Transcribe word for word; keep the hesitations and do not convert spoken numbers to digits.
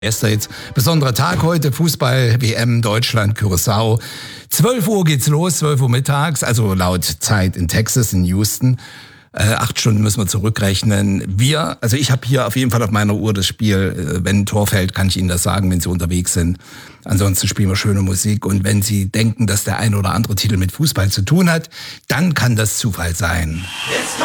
Erster jetzt besonderer Tag heute, Fußball-W M Deutschland, Curaçao. zwölf Uhr geht's los, zwölf Uhr mittags, also laut Zeit in Texas, in Houston. Äh, acht Stunden müssen wir zurückrechnen. Wir, also ich habe hier auf jeden Fall auf meiner Uhr das Spiel. Wenn ein Tor fällt, kann ich Ihnen das sagen, wenn Sie unterwegs sind. Ansonsten spielen wir schöne Musik. Und wenn Sie denken, dass der ein oder andere Titel mit Fußball zu tun hat, dann kann das Zufall sein.